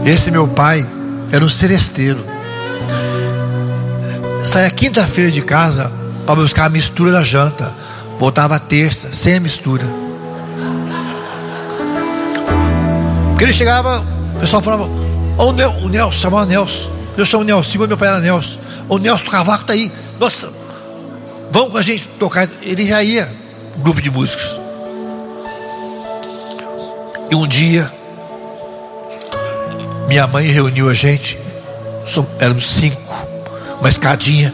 Esse meu pai era um seresteiro. Saía quinta-feira de casa para buscar a mistura da janta. Voltava terça, sem a mistura. Porque ele chegava, o pessoal falava: o Nelson, chamava Nelson. Eu chamo Nelson, meu pai era Nelson. O Nelson do cavaco tá aí. Nossa, vamos com a gente tocar. Ele já ia, grupo de músicos. E um dia, minha mãe reuniu a gente. Éramos 5, uma escadinha.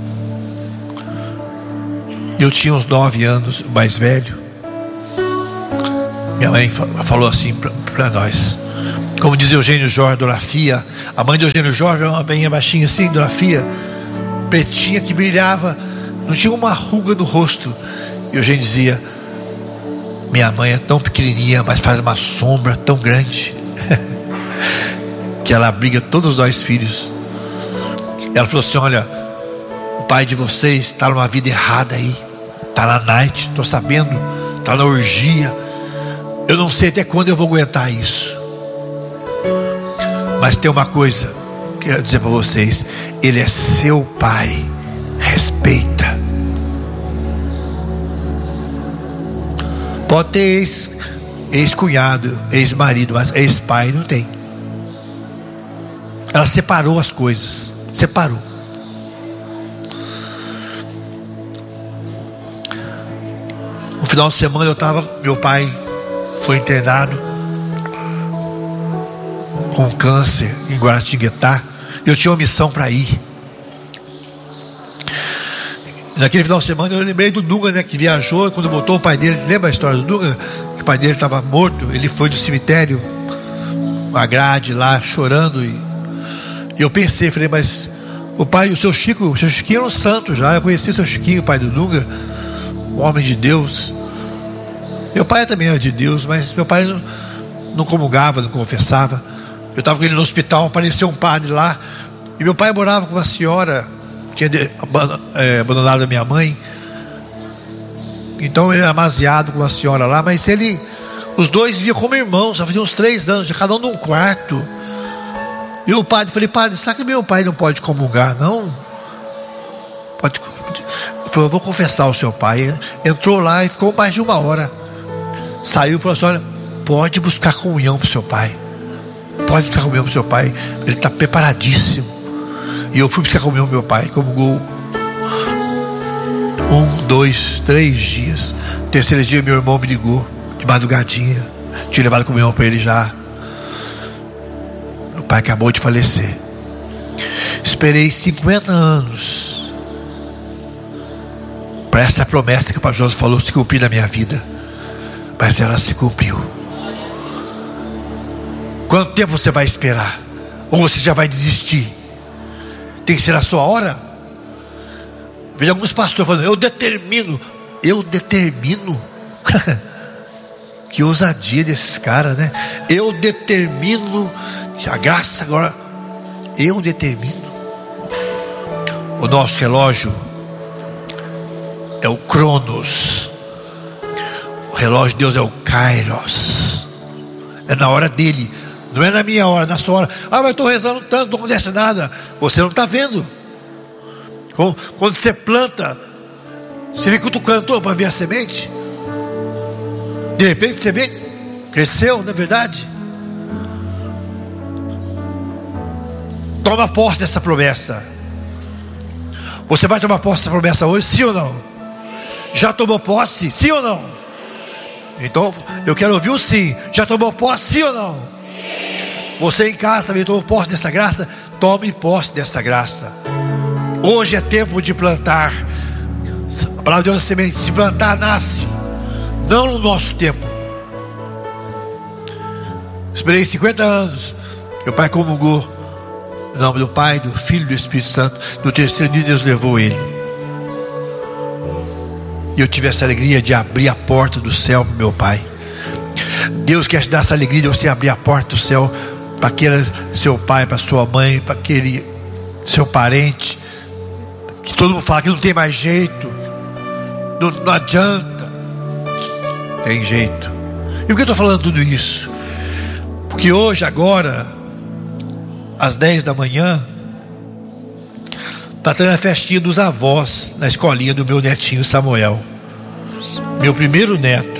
Eu tinha uns 9 anos, mais velho. Minha mãe falou assim para nós. Como diz Eugênio Jorge, Dona Fia. A mãe de Eugênio Jorge era uma bem baixinha assim, Dona Fia, pretinha, que brilhava, não tinha uma ruga no rosto. E Eugênio dizia: minha mãe é tão pequenininha, mas faz uma sombra tão grande que ela abriga todos nós filhos. Ela falou assim: olha, o pai de vocês está numa vida errada aí, está na night, estou sabendo, está na orgia. Eu não sei até quando eu vou aguentar isso. Mas tem uma coisa que eu quero dizer para vocês: ele é seu pai, respeita. Pode ter ex-cunhado, ex-marido, mas ex-pai não tem. Ela separou as coisas, separou. No final de semana meu pai foi internado com câncer em Guaratinguetá. Eu tinha uma missão para ir. Naquele final de semana eu lembrei do Dunga, né, que viajou. Quando voltou, o pai dele, lembra a história do Dunga? Que o pai dele estava morto. Ele foi do cemitério, uma grade lá, chorando. E eu pensei, falei: mas o seu Chiquinho era um santo já. Eu conheci o seu Chiquinho, o pai do Dunga, um homem de Deus. Meu pai também era de Deus, mas meu pai não comungava, não confessava. Eu estava com ele no hospital, apareceu um padre lá. E meu pai morava com uma senhora que tinha abandonado a minha mãe. Então ele era amaziado com uma senhora lá. Mas os dois viviam como irmãos. Já faziam uns 3 anos, cada um num quarto. E o padre, falei: padre, será que meu pai não pode comungar, não? Pode. Ele falou: eu vou confessar o seu pai. Entrou lá e ficou mais de 1 hora. Saiu e falou assim: olha, pode buscar comunhão para o seu pai. Pode buscar comunhão para o seu pai. Ele está preparadíssimo. E eu fui buscar comunhão para meu pai. Comungou 1, 2, 3 dias. No 3º dia meu irmão me ligou de madrugadinha. Tinha levado comunhão para ele já. Meu pai acabou de falecer. Esperei 50 anos para essa promessa que o pastor José falou se cumprir na minha vida. Mas ela se cumpriu. Quanto tempo você vai esperar? Ou você já vai desistir? Tem que ser a sua hora? Veja alguns pastores falando: eu determino. Que ousadia desses caras, né? Eu determino. A graça agora. Eu determino. O nosso relógio é o Cronos. O relógio de Deus é o Kairos. É na hora dele. Não é na minha hora, na sua hora. Ah, mas estou rezando tanto, não acontece nada. Você não está vendo. Quando você planta, você fica cutucando para ver a semente. De repente a semente cresceu, não é verdade? Toma posse dessa promessa. Você vai tomar posse dessa promessa hoje, sim ou não? Já tomou posse, sim ou não? Então, eu quero ouvir o sim. Já tomou posse, sim ou não? Você em casa também tomou posse dessa graça? Tome posse dessa graça. Hoje é tempo de plantar. A palavra de Deus é semente. Se plantar, nasce. Não no nosso tempo. Esperei 50 anos. Meu pai comungou. Em nome do Pai, do Filho e do Espírito Santo. No 3º dia Deus levou ele. E eu tive essa alegria de abrir a porta do céu para o meu pai. Deus quer te dar essa alegria de você abrir a porta do céu para aquele seu pai, para sua mãe, para aquele seu parente que todo mundo fala que não tem mais jeito, não adianta. Tem jeito. E por que eu estou falando tudo isso? Porque hoje, agora, às 10 da manhã, está tendo a festinha dos avós na escolinha do meu netinho Samuel, meu primeiro neto.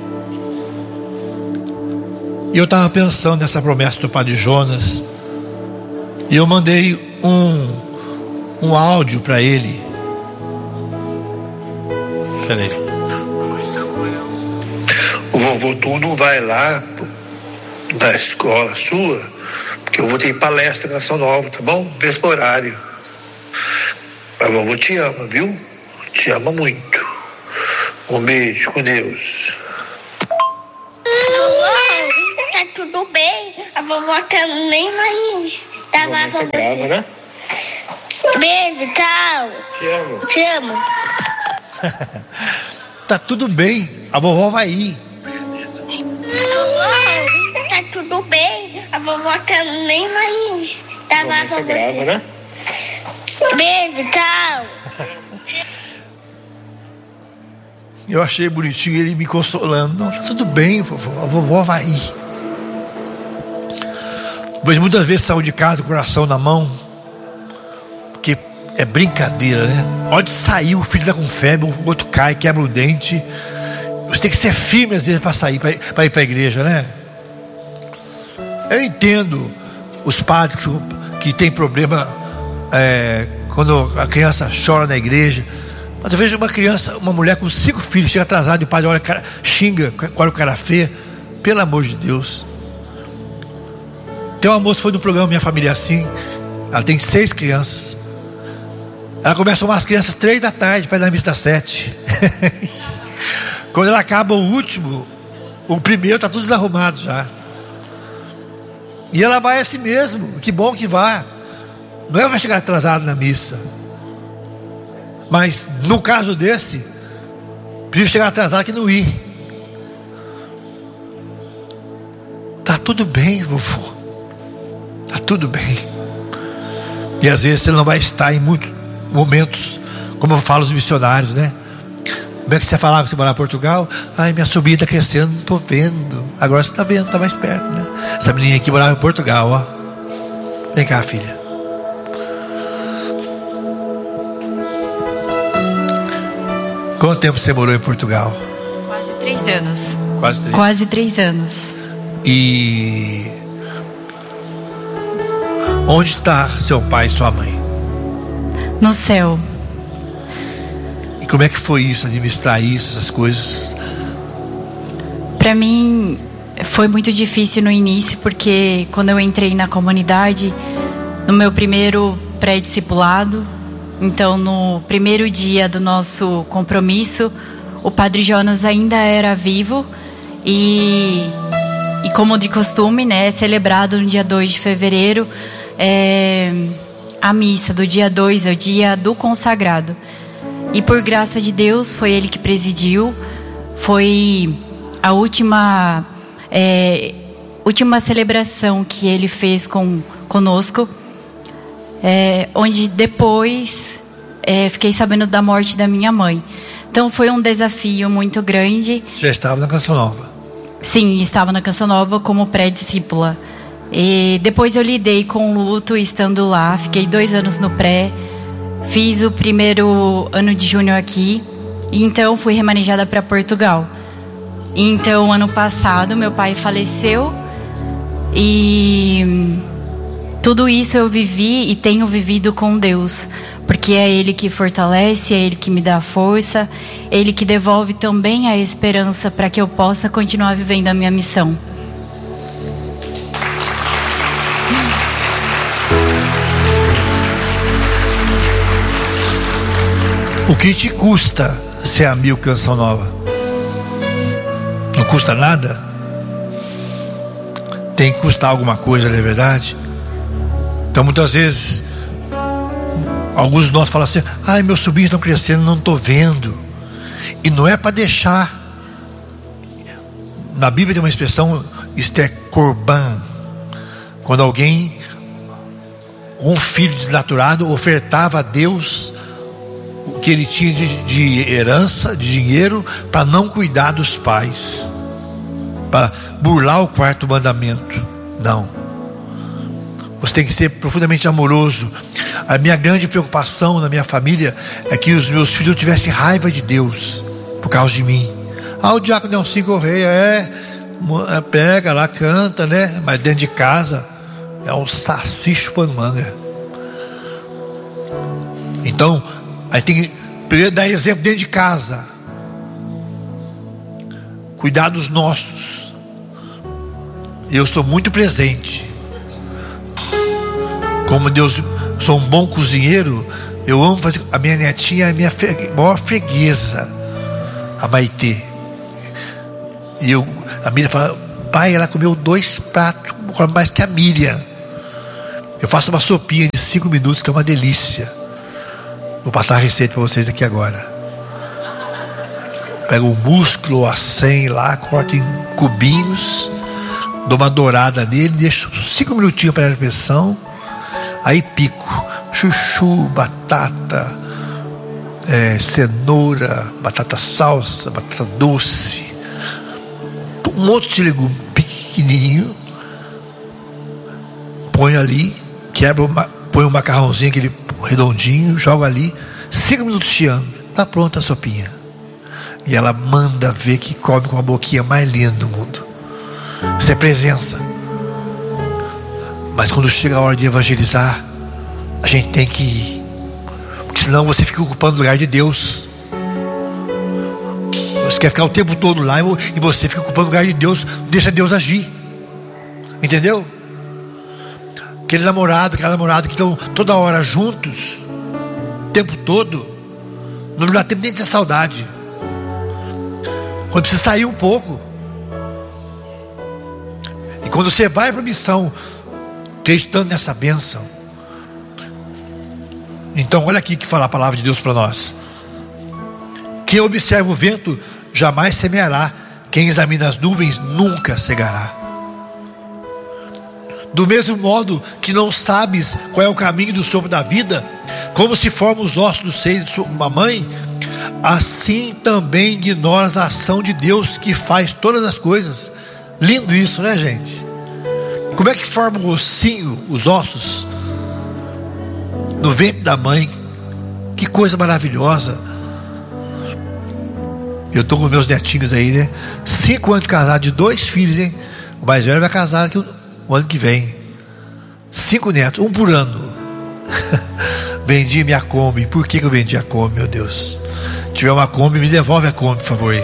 E eu estava pensando nessa promessa do Padre Jonas, e eu mandei um áudio para ele. Peraí. O vovô, tu não vai lá na escola sua, porque eu vou ter palestra na Canção Nova, tá bom? Mesmo horário. Mas o vovô te ama, viu? Te ama muito. Um beijo, com Deus. Vovó, tá tudo bem? A vovó também vai gravar com você. Né? Beijo, tchau. Te amo. Te amo. Tá tudo bem, a vovó vai ir. Vovó, tá tudo bem? A vovó também vai gravar com você. Grava, né? Beijo, tchau. Eu achei bonitinho ele me consolando. Não, tá tudo bem, vovó, a vovó vai ir. Mas muitas vezes saiu de casa com o coração na mão, porque é brincadeira, né? Pode sair, o filho tá com febre, o outro cai, quebra o dente. Você tem que ser firme às vezes para sair, para ir para a igreja, né? Eu entendo os padres que tem problema quando a criança chora na igreja. Mas eu vejo uma mulher com 5 filhos, chega atrasada e o padre olha, xinga, olha o cara feio. Pelo amor de Deus. Tem uma moça que foi no programa Minha Família Assim. Ela tem 6 crianças. Ela começa a tomar as crianças 3 da tarde para ir na missa das 7. Quando ela acaba o último, o primeiro está tudo desarrumado já. E ela vai assim mesmo. Que bom que vá. Não é para chegar atrasado na missa. Mas no caso desse, prefiro chegar atrasado que não ir. Tá tudo bem, vovô. Tá tudo bem. E às vezes você não vai estar em muitos momentos, como eu falo os missionários, né? Como é que você falava que você morava em Portugal? Ai, minha sobrinha está crescendo, não estou vendo. Agora você está vendo, está mais perto, né? Essa menina aqui morava em Portugal, ó. Vem cá, filha. Quanto tempo você morou em Portugal? Quase 3 anos. Quase 3? Quase 3 anos. E onde está seu pai e sua mãe? No céu. E como é que foi isso, administrar isso, essas coisas? Para mim foi muito difícil no início, porque quando eu entrei na comunidade, no meu primeiro pré-discipulado, então no primeiro dia do nosso compromisso, o Padre Jonas ainda era vivo e como de costume, né, celebrado no dia 2 de fevereiro, a missa do dia 2 é o dia do consagrado. E por graça de Deus, foi ele que presidiu. Foi a última celebração que ele fez conosco, onde depois fiquei sabendo da morte da minha mãe. Então foi um desafio muito grande. Já estava na Canção Nova? Sim, estava na Canção Nova como pré-discípula. E depois eu lidei com o luto estando lá. Fiquei 2 anos no pré. Fiz o primeiro ano de júnior aqui. E então fui remanejada para Portugal. E então ano passado meu pai faleceu. E tudo isso eu vivi e tenho vivido com Deus. Porque é Ele que fortalece, é Ele que me dá força, é Ele que devolve também a esperança para que eu possa continuar vivendo a minha missão. O que te custa ser amigo Canção Nova? Não custa nada? Tem que custar alguma coisa, não é verdade? Então muitas vezes alguns de nós falam assim: ai, meus sobrinhos estão crescendo, não estou vendo. E não é para deixar. Na Bíblia tem uma expressão, isto é corban. Quando alguém, um filho desnaturado, ofertava a Deus o que ele tinha de herança, de dinheiro, para não cuidar dos pais, para burlar o 4º mandamento. Não. Você tem que ser profundamente amoroso. A minha grande preocupação na minha família é que os meus filhos tivessem raiva de Deus por causa de mim. O diácono Nelson Correia pega lá, canta, né? Mas dentro de casa é um saci chupando manga. Então, aí tem que primeiro dar exemplo dentro de casa. Cuidar dos nossos. Eu sou muito presente. Como Deus, sou um bom cozinheiro. Eu amo fazer. A minha netinha é a minha maior freguesa, a Maitê. E a Miriam fala: pai, ela comeu 2 pratos, come mais que a Miriam. Eu faço uma sopinha de 5 minutos, que é uma delícia. Vou passar a receita para vocês aqui agora. Pego o músculo, a 100 lá, corto em cubinhos, dou uma dourada nele, deixo 5 minutinhos para a pressão. Aí pico chuchu, batata, cenoura, batata salsa, batata doce, um monte de legume pequenininho. Ponho ali, põe um macarrãozinho, aquele redondinho, jogo ali, 5 minutos chiando, tá pronta a sopinha. E ela manda ver que come com a boquinha mais linda do mundo. Isso é presença. Mas quando chega a hora de evangelizar, a gente tem que ir, porque senão você fica ocupando o lugar de Deus. Você quer ficar o tempo todo lá e você fica ocupando o lugar de Deus. Deixa Deus agir. Entendeu? Aquele namorado, aquela namorada que estão toda hora juntos, o tempo todo, não dá tempo nem de ter saudade. Quando precisa sair um pouco. E quando você vai para a missão, acreditando nessa bênção, então olha aqui que fala a palavra de Deus para nós: quem observa o vento jamais semeará, quem examina as nuvens nunca cegará. Do mesmo modo que não sabes qual é o caminho do sopro da vida, como se formam os ossos do seio de uma mãe, assim também ignoras a ação de Deus que faz todas as coisas. Lindo isso, né, gente? Como é que forma o ossinho, os ossos, no ventre da mãe? Que coisa maravilhosa. Eu estou com meus netinhos aí, né? 5 anos de casado, de 2 filhos, hein? O mais velho vai casar aqui o ano que vem. 5 netos, 1 por ano. Vendi minha Kombi. Por que eu vendi a Kombi, meu Deus? Se tiver uma Kombi, me devolve a Kombi, por favor.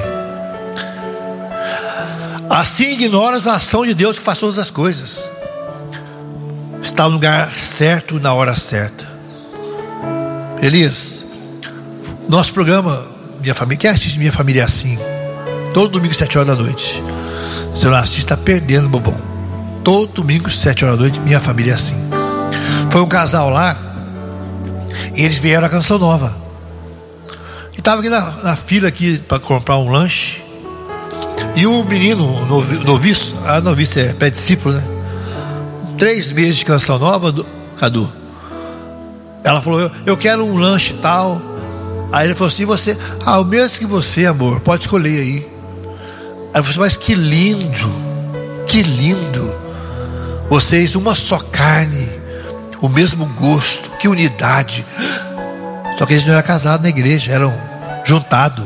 Assim ignoras a ação de Deus que faz todas as coisas. Está no lugar certo, na hora certa. Elias, nosso programa, Minha Família, quem assiste Minha Família é assim? Todo domingo 7 horas da noite. Se eu não assiste, está perdendo, bobão. Todo domingo 7 horas da noite, Minha Família é assim. Foi um casal lá, e eles vieram a Canção Nova. E estava aqui na fila aqui para comprar um lanche. E o menino, noviço, a noviça é pré-discípulo, né? 3 meses de Canção Nova, Cadu. Ela falou: eu quero um lanche e tal. Aí ele falou assim: você, o mesmo que você, amor, pode escolher aí. Aí eu falei: mas que lindo, que lindo. Vocês, uma só carne, o mesmo gosto, que unidade. Só que eles não eram casados na igreja, eram juntados.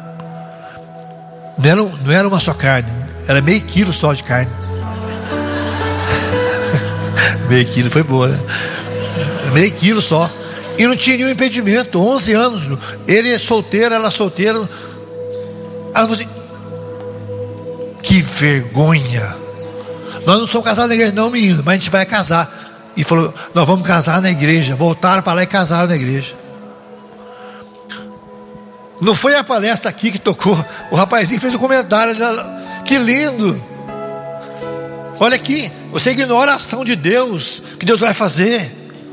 Não era uma só carne, era meio quilo só de carne. Meio quilo foi boa, né? Meio quilo só. E não tinha nenhum impedimento. 11 anos. Ele é solteiro, ela solteira. Ela falou assim: que vergonha. Nós não somos casados na igreja, não, menino, mas a gente vai casar. E falou: nós vamos casar na igreja. Voltaram para lá e casaram na igreja. Não foi a palestra aqui que tocou. O rapazinho fez um comentário: que lindo. Olha aqui, você ignora a ação de Deus, que Deus vai fazer.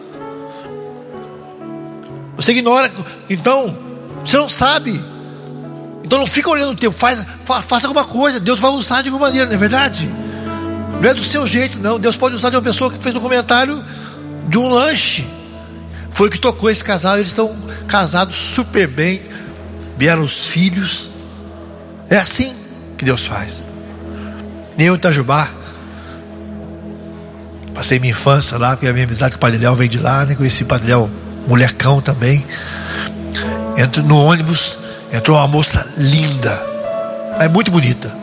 Você ignora, então você não sabe. Então não fica olhando o tempo, faça alguma coisa. Deus vai usar de alguma maneira, não é verdade? Não é do seu jeito, não. Deus pode usar de uma pessoa que fez um comentário de um lanche. Foi o que tocou esse casal. Eles estão casados super bem. Vieram os filhos. É assim que Deus faz. Nem o Itajubá, Passei minha infância lá, porque a minha amizade com o Padre Léo vem de lá, né? Conheci o Padre Léo, molecão também. Entro no ônibus, entrou uma moça linda, mas muito bonita.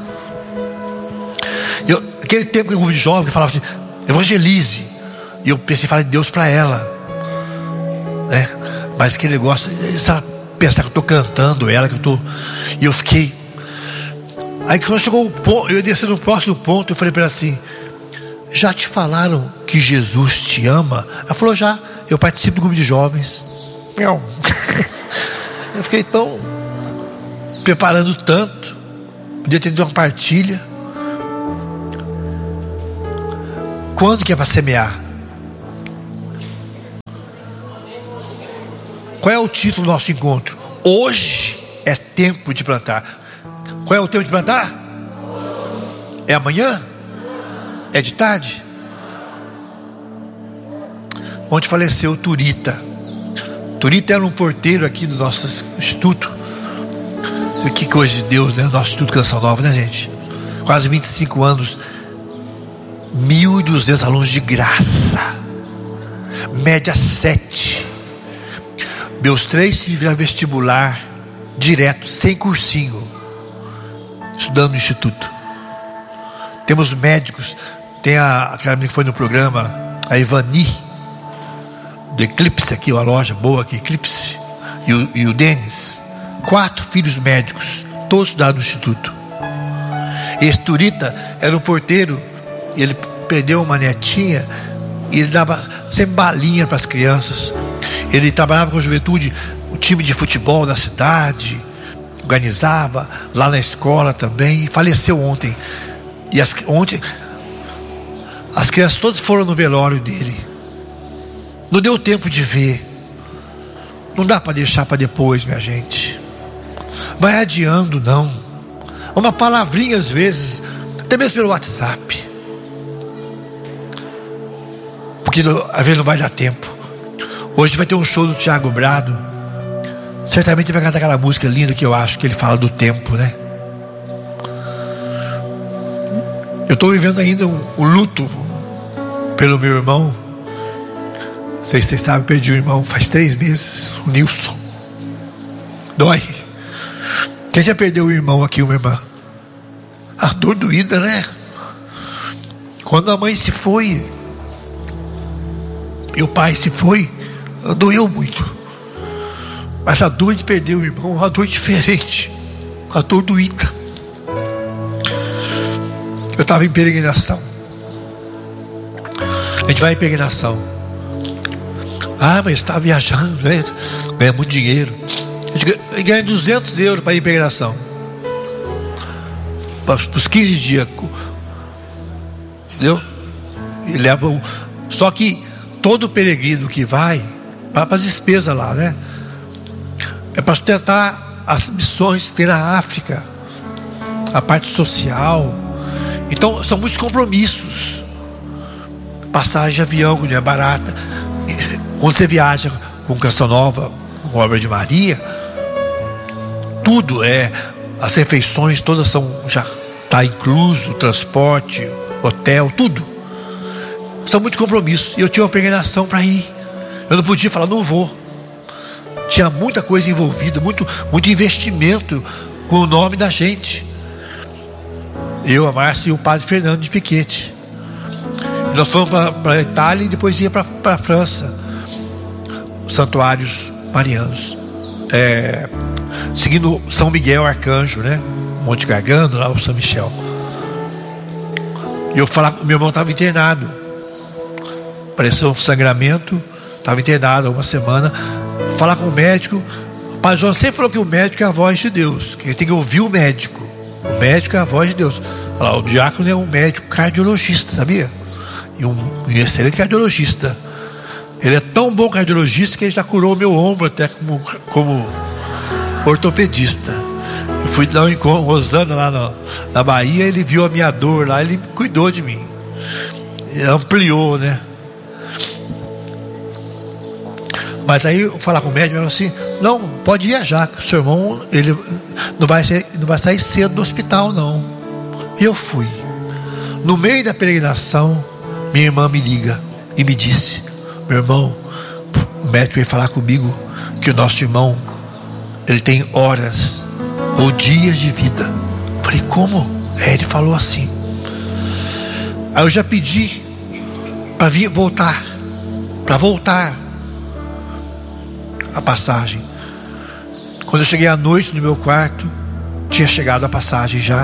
Aquele tempo que o grupo de jovens que falava assim, evangelize. E eu pensei em falar de Deus para ela, né? Mas aquele negócio, sabe, pensar que eu estou cantando ela, que eu estou. E eu fiquei. Aí quando chegou o ponto, eu ia descer no próximo ponto, eu falei para ela assim: já te falaram que Jesus te ama? Ela falou: já, eu participo do grupo de jovens. Eu fiquei tão preparando tanto, podia ter tido uma partilha. Quando que é para semear? Qual é o título do nosso encontro? Hoje é tempo de plantar. Qual é o tempo de plantar? É amanhã? É de tarde? Ontem faleceu o Turita. Turita era um porteiro aqui do nosso instituto. Que coisa de Deus, né? O nosso Instituto Canção Nova, né, gente? Quase 25 anos. 1.200 alunos de graça. Média 7. Meus 3 filhos viraram vestibular direto, sem cursinho, estudando no instituto. Temos médicos. Tem aquela menina que foi no programa, a Ivani do Eclipse, aqui, uma loja boa aqui, Eclipse, e o Denis. 4 filhos médicos, todos estudaram no instituto. Esse Turita era um porteiro. Ele perdeu uma netinha e ele dava sempre balinha para as crianças. Ele trabalhava com a juventude, o time de futebol da cidade, organizava lá na escola também. Faleceu ontem. E ontem as crianças todas foram no velório dele. Não deu tempo de ver. Não dá para deixar para depois, minha gente. Vai adiando, não. Uma palavrinha às vezes, até mesmo pelo WhatsApp, porque às vezes não vai dar tempo. Hoje vai ter um show do Thiago Brado. Certamente ele vai cantar aquela música linda que eu acho que ele fala do tempo, né? Eu estou vivendo ainda o luto pelo meu irmão. Não sei se vocês sabem, perdi o irmão faz 3 meses, o Nilson. Dói. Quem já perdeu o irmão aqui, uma irmã? A dor doída, né? Quando a mãe se foi e o pai se foi, doeu muito. Mas a dor de perder o irmão é uma dor diferente, uma dor doída. Eu estava em peregrinação. A gente vai em peregrinação. Ah, mas estava viajando, né? Ganha muito dinheiro. A gente ganha 200 euros para ir em peregrinação. Para os 15 dias. Entendeu? E levam. Só que todo peregrino que vai, para as despesas lá, né? É para sustentar as missões que tem na África, a parte social. Então são muitos compromissos. Passagem de avião, que não é barata. Quando você viaja com Canção Nova, com Obra de Maria, tudo é, as refeições todas já está incluso, transporte, hotel, tudo. São muitos compromissos. E eu tinha uma peregrinação para ir. Eu não podia falar, não vou. Tinha muita coisa envolvida, muito investimento com o nome da gente. Eu, a Márcia e o padre Fernando de Piquete. E nós fomos para a Itália e depois ia para a França. Santuários marianos. Seguindo São Miguel Arcanjo, né? Monte Gargano, lá o São Michel. E eu falava, meu irmão estava internado. Apareceu um sangramento, estava internado há uma semana. Falar com o médico. O Padre João sempre falou que o médico é a voz de Deus, que a gente tem que ouvir o médico. O médico é a voz de Deus. O diácono é um médico cardiologista, sabia? E um excelente cardiologista. Ele é tão bom cardiologista que ele já curou o meu ombro até como ortopedista. Eu fui dar um encontro, Rosana, lá na Bahia. Ele viu a minha dor lá, ele cuidou de mim. Ele ampliou, né? Mas aí eu falar com o médico, ele falou assim: não, pode viajar, que o seu irmão ele não vai sair cedo do hospital, não. E eu fui. No meio da peregrinação, minha irmã me liga e me disse: meu irmão, o médico veio falar comigo que o nosso irmão, ele tem horas ou dias de vida. Falei: como? Ele falou assim. Aí eu já pedi para voltar a passagem. Quando eu cheguei à noite no meu quarto, tinha chegado a passagem já.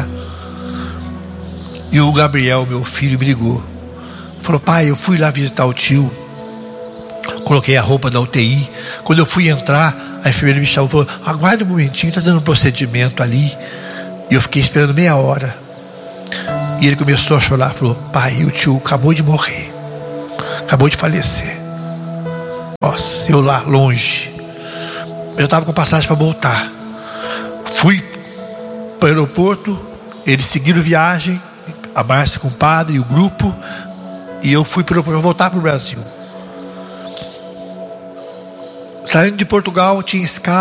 E o Gabriel, meu filho, me ligou. Falou: pai, eu fui lá visitar o tio, coloquei a roupa da UTI. Quando eu fui entrar, a enfermeira me chamou e falou: aguarda um momentinho, está dando um procedimento ali. E eu fiquei esperando meia hora. E ele começou a chorar. Falou: pai, o tio acabou de morrer, acabou de falecer. Nossa, eu lá longe, eu estava com passagem para voltar. Fui para o aeroporto, eles seguiram viagem, a Márcia com o padre e o grupo, e eu fui para voltar para o Brasil. Saindo de Portugal, tinha escala